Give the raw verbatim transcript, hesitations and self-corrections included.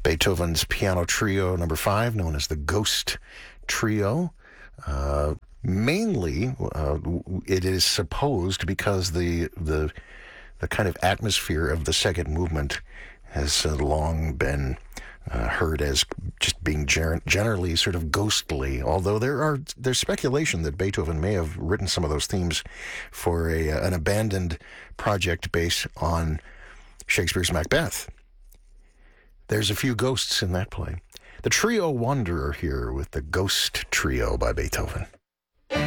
Beethoven's Piano Trio Number Five, known as the Ghost Trio. Uh, mainly, uh, it is supposed because the the the kind of atmosphere of the second movement has uh, long been uh, heard as just being ger- generally sort of ghostly. Although there are there's speculation that Beethoven may have written some of those themes for a uh, an abandoned project based on Shakespeare's Macbeth. There's a few ghosts in that play. The Trio Wanderer here with the Ghost Trio by Beethoven.